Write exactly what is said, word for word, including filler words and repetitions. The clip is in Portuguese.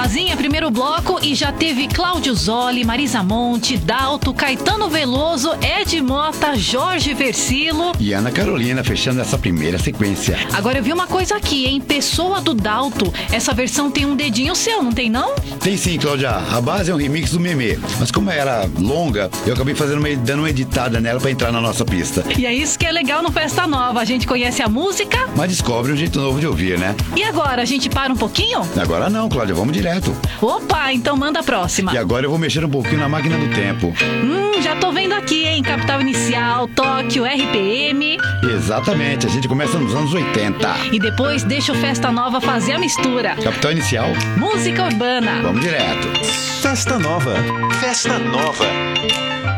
Vazinha, primeiro bloco, e já teve Cláudio Zoli, Marisa Monte, Dalto, Caetano Veloso, Ed Mota, Jorge Versilo e Ana Carolina fechando essa primeira sequência. Agora eu vi uma coisa aqui, hein? Pessoa do Dalto. Essa versão tem um dedinho seu, não tem não? Tem sim, Cláudia. A base é um remix do Memê, mas como era longa, eu acabei fazendo uma, dando uma editada nela pra entrar na nossa pista. E é isso que é legal no Festa Nova. A gente conhece a música, mas descobre um jeito novo de ouvir, né? E agora, a gente para um pouquinho? Agora não, Cláudia, vamos direto. Opa, então manda a próxima. E agora eu vou mexer um pouquinho na máquina do tempo. Hum, já tô vendo aqui, hein? Capital Inicial, Tóquio, R P M. Exatamente, a gente começa nos anos oitenta. E depois deixa o Festa Nova fazer a mistura. Capital Inicial. Música urbana. Vamos direto. Festa Nova. Festa Nova.